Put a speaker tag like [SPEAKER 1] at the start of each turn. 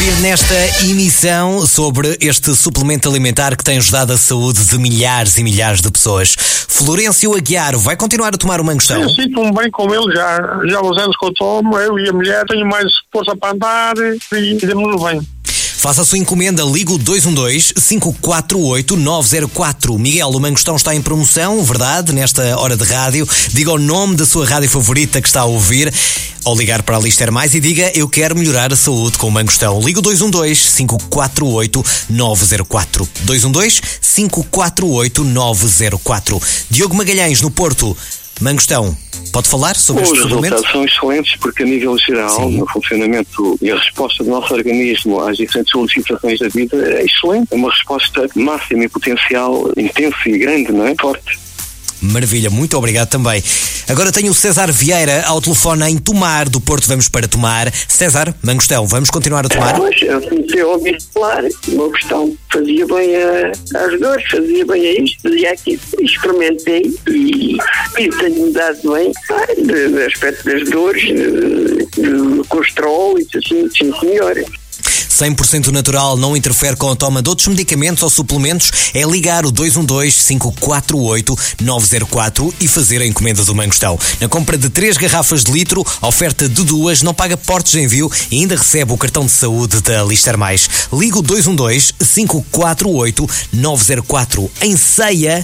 [SPEAKER 1] ouvir nesta emissão sobre este suplemento alimentar que tem ajudado a saúde de milhares e milhares de pessoas. Florencio Aguiar vai continuar a tomar o Mangostão?
[SPEAKER 2] Eu sinto-me bem com ele já há uns anos que eu tomo, eu e a mulher, tenho mais força para andar e demos bem.
[SPEAKER 1] Faça a sua encomenda, liga o 212-548-904. Miguel, o Mangostão está em promoção, verdade, nesta hora de rádio. Diga o nome da sua rádio favorita que está a ouvir, ou ligar para a Lister Mais e diga: eu quero melhorar a saúde com o Mangostão. Liga o 212-548-904. 212-548-904. Diogo Magalhães, no Porto. Mangostão, pode falar sobre este suplemento?
[SPEAKER 3] Os resultados são excelentes porque, a nível geral, no funcionamento e a resposta do nosso organismo às diferentes solicitações da vida é excelente. É uma resposta máxima e potencial, intensa e grande, não é? Forte.
[SPEAKER 1] Maravilha, muito obrigado também. Agora tenho o César Vieira ao telefone em Tomar, do Porto. Vamos para Tomar. César, Mangostão, vamos continuar a tomar?
[SPEAKER 4] Pois, eu comecei a ouvir falar. O Mangostão fazia bem às dores, fazia bem a isto, fazia aquilo. Experimentei e tenho-me dado bem do aspecto das dores, do colesterol e assim, sim senhora.
[SPEAKER 1] 100% natural, não interfere com a toma de outros medicamentos ou suplementos. É ligar o 212-548-904 e fazer a encomenda do Mangostão. Na compra de 3 garrafas de litro, oferta de 2, não paga portos de envio e ainda recebe o cartão de saúde da Lister Mais. Liga o 212-548-904. Em Ceia,